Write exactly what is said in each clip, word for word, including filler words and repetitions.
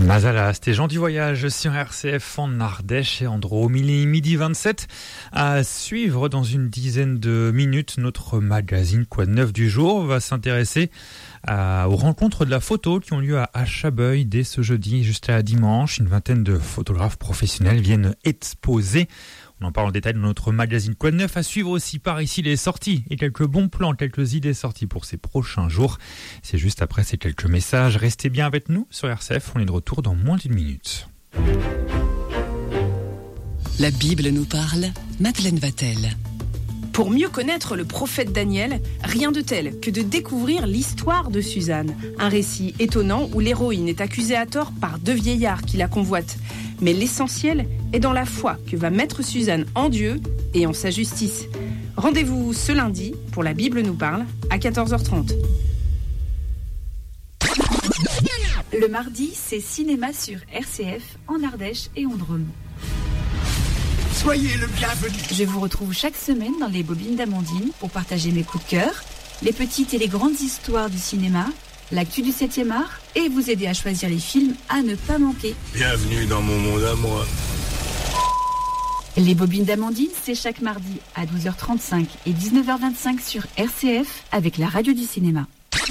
Mazala, c'était Jean du Voyage sur R C F en Ardèche et en Drôme. Il est midi vingt-sept. À suivre dans une dizaine de minutes, notre magazine Quoi de neuf du jour va s'intéresser à, aux rencontres de la photo qui ont lieu à Chabeuil dès ce jeudi jusqu'à dimanche. Une vingtaine de photographes professionnels viennent exposer. On en parle en détail dans notre magazine Quoi de neuf. À suivre aussi par ici les sorties et quelques bons plans, quelques idées sorties pour ces prochains jours. C'est juste après ces quelques messages. Restez bien avec nous sur R C F. On est de retour dans moins d'une minute. La Bible nous parle. Madeleine Vatel. Pour mieux connaître le prophète Daniel, rien de tel que de découvrir l'histoire de Suzanne. Un récit étonnant où l'héroïne est accusée à tort par deux vieillards qui la convoitent. Mais l'essentiel est dans la foi que va mettre Suzanne en Dieu et en sa justice. Rendez-vous ce lundi pour La Bible nous parle à quatorze heures trente. Le mardi, c'est cinéma sur R C F en Ardèche et en Drôme. Soyez le bienvenu. Je vous retrouve chaque semaine dans les bobines d'Amandine pour partager mes coups de cœur, les petites et les grandes histoires du cinéma, l'actu du septième art et vous aider à choisir les films à ne pas manquer. Bienvenue dans mon monde à moi. Les bobines d'Amandine, c'est chaque mardi à douze heures trente-cinq et dix-neuf heures vingt-cinq sur R C F avec la radio du cinéma.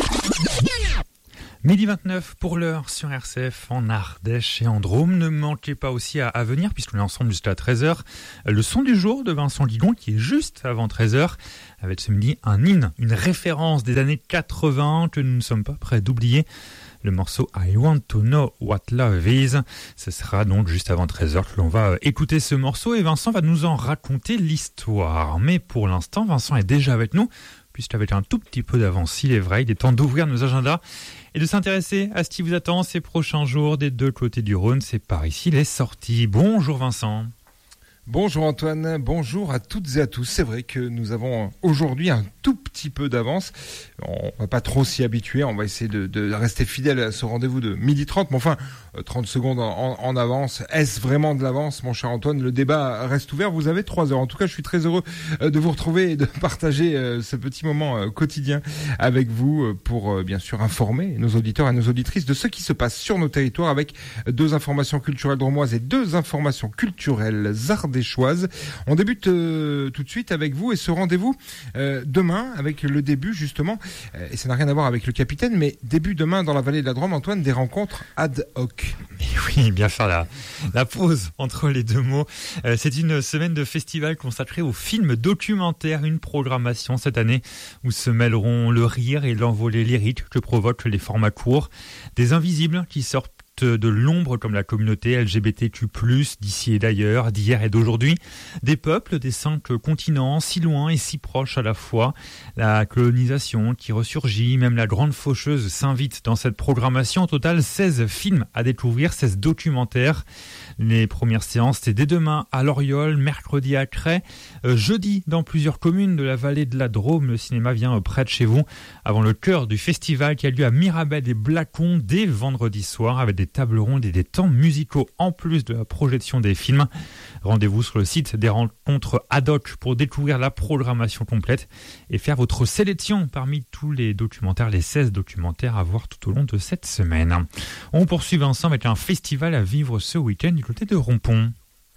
Midi vingt-neuf pour l'heure sur R C F en Ardèche et en Drôme. Ne manquez pas aussi à, à venir puisqu'on est ensemble jusqu'à treize heures. Le son du jour de Vincent Ligon qui est juste avant treize heures. Avec ce midi un hymne, une référence des années quatre-vingts que nous ne sommes pas prêts d'oublier. Le morceau I Want to Know What Love Is. Ce sera donc juste avant treize heures que l'on va écouter ce morceau et Vincent va nous en raconter l'histoire. Mais pour l'instant, Vincent est déjà avec nous. Puisqu'avec un tout petit peu d'avance, il est vrai, il est temps d'ouvrir nos agendas et de s'intéresser à ce qui vous attend ces prochains jours des deux côtés du Rhône. C'est par ici les sorties. Bonjour Vincent. Bonjour Antoine, bonjour à toutes et à tous. C'est vrai que nous avons aujourd'hui un tout petit peu d'avance. On va pas trop s'y habituer, on va essayer de, de rester fidèle à ce rendez-vous de midi trente. Mais enfin, trente secondes en, en avance, est-ce vraiment de l'avance, mon cher Antoine? Le débat reste ouvert, vous avez trois heures. En tout cas, je suis très heureux de vous retrouver et de partager ce petit moment quotidien avec vous pour bien sûr informer nos auditeurs et nos auditrices de ce qui se passe sur nos territoires avec deux informations culturelles drômoises et deux informations culturelles ardéchoises. On débute euh, tout de suite avec vous et ce rendez-vous euh, demain avec le début justement, euh, et ça n'a rien à voir avec le capitaine, mais début demain dans la vallée de la Drôme, Antoine, des rencontres ad hoc. Et oui, bien faire la, la pause entre les deux mots. Euh, c'est une semaine de festival consacrée aux films documentaires, une programmation cette année où se mêleront le rire et l'envolée lyrique que provoquent les formats courts, des invisibles qui sortent de l'ombre comme la communauté L G B T Q plus, d'ici et d'ailleurs, d'hier et d'aujourd'hui, des peuples des cinq continents, si loin et si proches à la fois, la colonisation qui ressurgit, même la grande faucheuse s'invite dans cette programmation. Au total, seize films à découvrir, seize documentaires. Les premières séances, c'est dès demain à Loriol, mercredi à Cray, euh, jeudi dans plusieurs communes de la vallée de la Drôme. Le cinéma vient près de chez vous, avant le cœur du festival qui a lieu à Mirabel et Blacon dès vendredi soir, avec des tables rondes et des temps musicaux en plus de la projection des films. Rendez-vous sur le site des rencontres ad hoc pour découvrir la programmation complète et faire votre sélection parmi tous les documentaires, les seize documentaires à voir tout au long de cette semaine. On poursuit Vincent avec un festival à vivre ce week-end du côté de Rompont.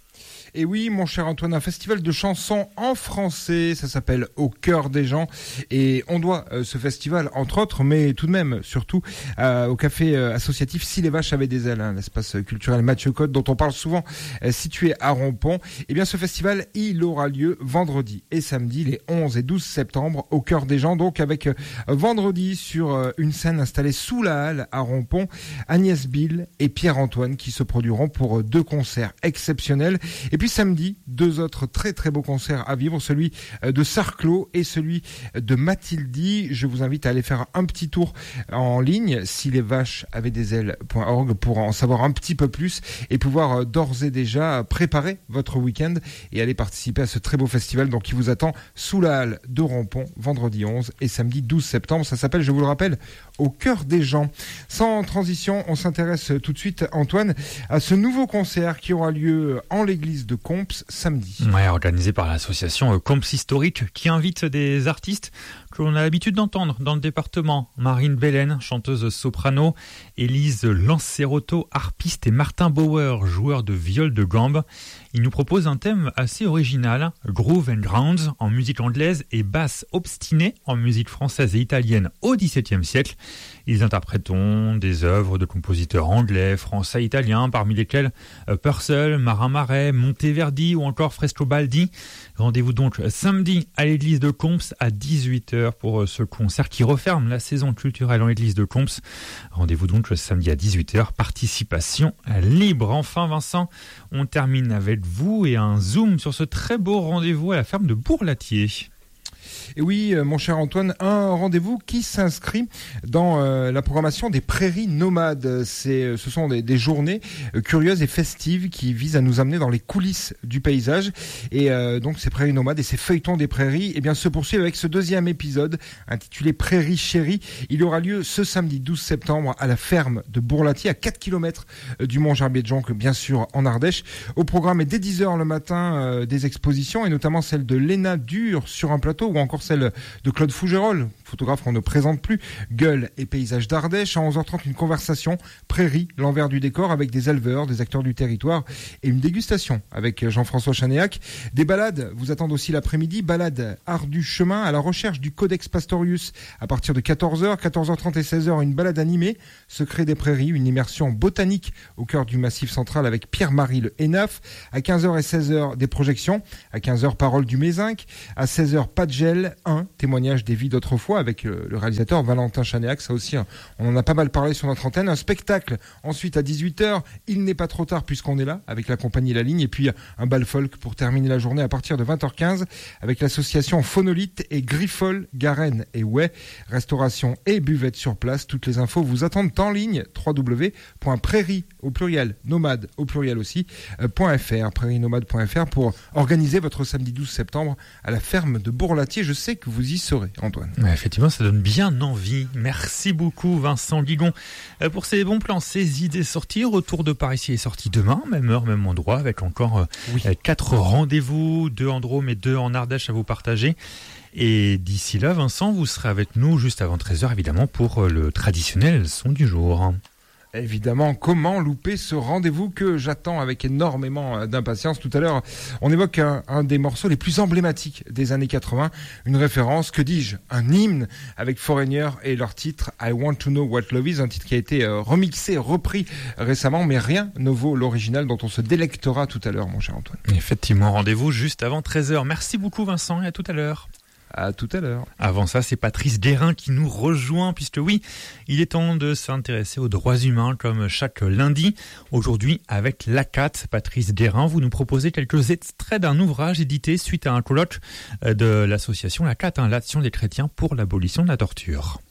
Et oui, mon cher Antoine, un festival de chansons en français, ça s'appelle Au cœur des gens. Et on doit euh, ce festival, entre autres, mais tout de même, surtout, euh, au café euh, associatif Si les vaches avaient des ailes, hein, l'espace culturel Mathieu Côte, dont on parle souvent, euh, situé à Rompont. Et bien, ce festival, il aura lieu vendredi et samedi, les onze et douze septembre, au cœur des gens. Donc, avec euh, vendredi, sur euh, une scène installée sous la halle à Rompont, Agnès Bill et Pierre-Antoine qui se produiront pour euh, deux concerts exceptionnels. Et puis samedi, deux autres très très beaux concerts à vivre, celui de Sarclos et celui de Mathilde. Je vous invite à aller faire un petit tour en ligne, si les vaches avaient des ailes point org, pour en savoir un petit peu plus et pouvoir d'ores et déjà préparer votre week-end et aller participer à ce très beau festival donc qui vous attend sous la halle de Rompont, vendredi onze et samedi douze septembre. Ça s'appelle, je vous le rappelle, Au cœur des gens. Sans transition, on s'intéresse tout de suite, Antoine, à ce nouveau concert qui aura lieu en l'église de Comps samedi. Ouais, organisé par l'association Comps Historique qui invite des artistes que l'on a l'habitude d'entendre dans le département. Marine Belen, chanteuse soprano, Élise Lancerotto, harpiste et Martin Bauer, joueur de viol de gambe. Ils nous proposent un thème assez original, groove and grounds en musique anglaise et basse obstinée en musique française et italienne au dix-septième siècle. Ils interpréteront des œuvres de compositeurs anglais, français, italiens, parmi lesquels Purcell, Marin Marais, Monteverdi ou encore Frescobaldi. Rendez-vous donc samedi à l'église de Comps à dix-huit heures pour ce concert qui referme la saison culturelle en l'église de Comps. Rendez-vous donc samedi à dix-huit heures, participation libre. Enfin Vincent, on termine avec vous et un zoom sur ce très beau rendez-vous à la ferme de Bourlatier. Et oui, mon cher Antoine, un rendez-vous qui s'inscrit dans euh, la programmation des prairies nomades. C'est, ce sont des, des journées euh, curieuses et festives qui visent à nous amener dans les coulisses du paysage. Et euh, donc ces prairies nomades et ces feuilletons des prairies eh bien, se poursuivent avec ce deuxième épisode intitulé Prairies chéries. Il aura lieu ce samedi douze septembre à la ferme de Bourlatier, à quatre kilomètres du Mont Gerbier-de-Jonc, bien sûr en Ardèche. Au programme est dès dix heures le matin euh, des expositions, et notamment celle de Léna Dur sur un plateau, ou encore celle de Claude Fougerolles, photographe qu'on ne présente plus, Gueule et paysages d'Ardèche. À onze heures trente, une conversation prairie, l'envers du décor, avec des éleveurs, des acteurs du territoire, et une dégustation avec Jean-François Chanéac. Des balades vous attendent aussi l'après-midi, balades art du chemin à la recherche du Codex Pastorius à partir de quatorze heures, quatorze heures trente et seize heures, une balade animée, Secret des prairies, une immersion botanique au cœur du Massif central avec Pierre-Marie Le Hénaf. À quinze heures et seize heures, des projections. À quinze heures, Parole du Mézinc. À seize heures, Pas de gel, un témoignage des vies d'autrefois avec le réalisateur Valentin Chanéac. Ça aussi, on en a pas mal parlé sur notre antenne. Un spectacle ensuite à dix-huit heures, Il n'est pas trop tard puisqu'on est là, avec la compagnie La Ligne. Et puis un bal folk pour terminer la journée à partir de vingt heures quinze avec l'association Phonolite et Griffol, Garenne et Ouais. Restauration et buvette sur place. Toutes les infos vous attendent en ligne, w w w point prairie au pluriel, nomade au pluriel aussi, euh, .fr, prairie nomade point f r pour organiser votre samedi douze septembre à la ferme de Bourlatier. Je sais que vous y serez, Antoine. Ouais, effectivement, ça donne bien envie. Merci beaucoup, Vincent Guigon, pour ces bons plans, ces idées sorties. Retour de par ici est sorti demain, même heure, même endroit, avec encore oui. quatre rendez-vous, deux en Drôme et deux en Ardèche à vous partager. Et d'ici là, Vincent, vous serez avec nous juste avant treize heures, évidemment, pour le traditionnel son du jour. Évidemment, comment louper ce rendez-vous que j'attends avec énormément d'impatience. Tout à l'heure, on évoque un, un des morceaux les plus emblématiques des années quatre-vingts, une référence, que dis-je, un hymne avec Foreigner et leur titre I Want to Know What Love Is, un titre qui a été euh, remixé, repris récemment, mais rien ne vaut l'original dont on se délectera tout à l'heure, mon cher Antoine. Effectivement, rendez-vous juste avant treize heures. Merci beaucoup, Vincent, et à tout à l'heure. À tout à l'heure. Avant ça, c'est Patrice Guérin qui nous rejoint, puisque oui, il est temps de s'intéresser aux droits humains comme chaque lundi. Aujourd'hui, avec l'A C A T, Patrice Guérin, vous nous proposez quelques extraits d'un ouvrage édité suite à un colloque de l'association l'A C A T, hein, l'Action des chrétiens pour l'abolition de la torture.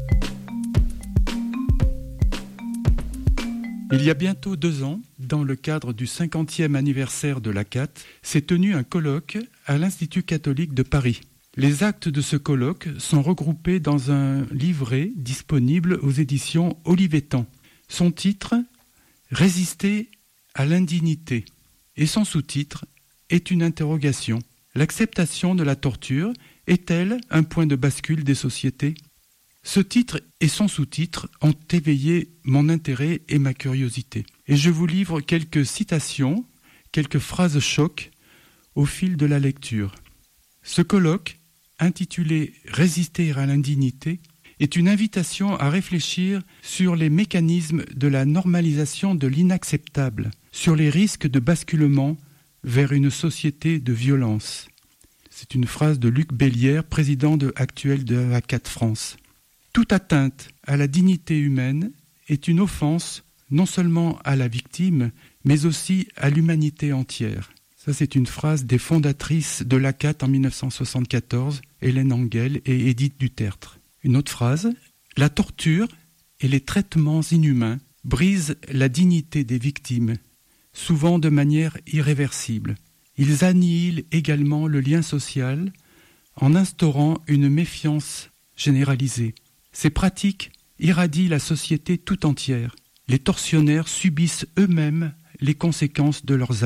Il y a bientôt deux ans, dans le cadre du cinquantième anniversaire de l'A C A T, s'est tenu un colloque à l'Institut catholique de Paris. Les actes de ce colloque sont regroupés dans un livret disponible aux éditions Olivetan. Son titre « Résister à l'indignité » et son sous-titre est une interrogation. L'acceptation de la torture est-elle un point de bascule des sociétés ? Ce titre et son sous-titre ont éveillé mon intérêt et ma curiosité. Et je vous livre quelques citations, quelques phrases chocs au fil de la lecture. Ce colloque, intitulé « Résister à l'indignité », est une invitation à réfléchir sur les mécanismes de la normalisation de l'inacceptable, sur les risques de basculement vers une société de violence. C'est une phrase de Luc Bellière, président de, actuel de l'A C A T France. Toute atteinte à la dignité humaine est une offense non seulement à la victime, mais aussi à l'humanité entière. Ça, c'est une phrase des fondatrices de l'A C A T en dix-neuf cent soixante-quatorze, Hélène Engel et Édith Dutertre. Une autre phrase, « La torture et les traitements inhumains brisent la dignité des victimes, souvent de manière irréversible. Ils annihilent également le lien social en instaurant une méfiance généralisée. Ces pratiques irradient la société tout entière. Les tortionnaires subissent eux-mêmes les conséquences de leurs actes. »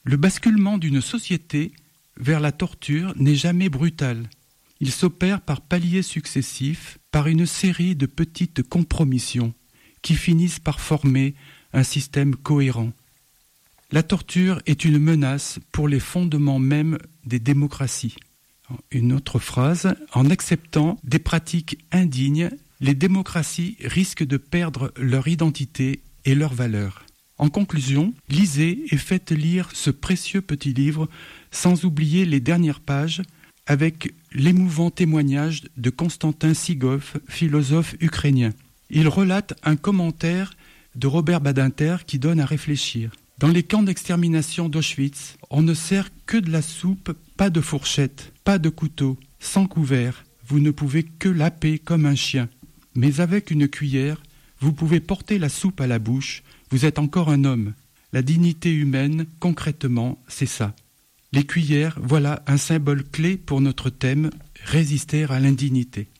Le basculement d'une société vers la torture n'est jamais brutal. Il s'opère par paliers successifs, par une série de petites compromissions qui finissent par former un système cohérent. La torture est une menace pour les fondements mêmes des démocraties. Une autre phrase, en acceptant des pratiques indignes, les démocraties risquent de perdre leur identité et leurs valeurs. En conclusion, lisez et faites lire ce précieux petit livre sans oublier les dernières pages avec l'émouvant témoignage de Konstantin Sigov, philosophe ukrainien. Il relate un commentaire de Robert Badinter qui donne à réfléchir. Dans les camps d'extermination d'Auschwitz, on ne sert que de la soupe, pas de fourchette, pas de couteau, sans couvert. Vous ne pouvez que laper comme un chien. Mais avec une cuillère, vous pouvez porter la soupe à la bouche, vous êtes encore un homme. La dignité humaine, concrètement, c'est ça. Les cuillères, voilà un symbole clé pour notre thème, résister à l'indignité.